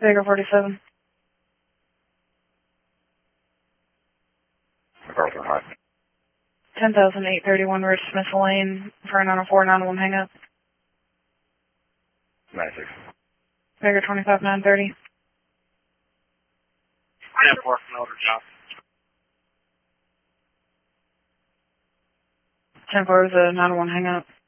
Baker 47. MacArthur High. 10,831 Rich Smith Lane for a 90491 hang up. 96. Baker 25930. 10-4 Elder Johnson. 10-4 is a 901 hang up.